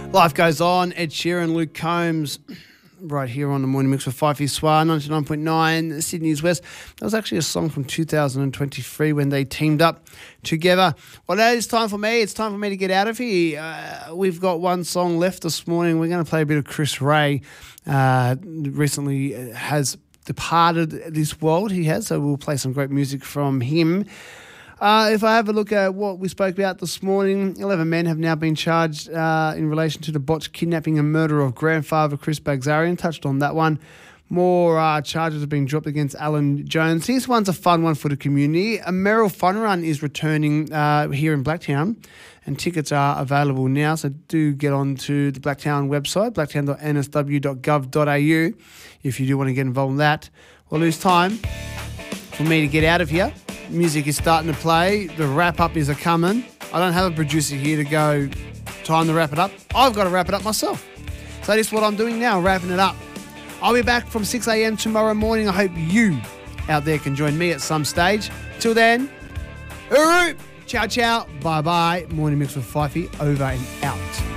Life goes on. Ed Sheeran, Luke Combs, right here on the Morning Mix with Fifey Swar, 99.9 Sydney's West. That was actually a song from 2023 when they teamed up together. Well, now it's time for me. It's time for me to get out of here. We've got one song left this morning. We're going to play a bit of Chris Ray. Recently has departed this world. He has, so we'll play some great music from him. If I have a look at what we spoke about this morning, 11 men have now been charged in relation to the botched kidnapping and murder of grandfather Chris Bagzarian. Touched on that one. More charges have been dropped against Alan Jones. This one's a fun one for the community. A Merrill Fun Run is returning here in Blacktown, and tickets are available now. So do get on to the Blacktown website, blacktown.nsw.gov.au, if you do want to get involved in that. Well, it's time for me to get out of here. Music is starting to play. The wrap-up is a-coming. I don't have a producer here to go, time to wrap it up. I've got to wrap it up myself. So this is what I'm doing now, wrapping it up. I'll be back from 6 a.m. tomorrow morning. I hope you out there can join me at some stage. Till then, ciao, ciao, bye-bye. Morning Mix with Fifey, over and out.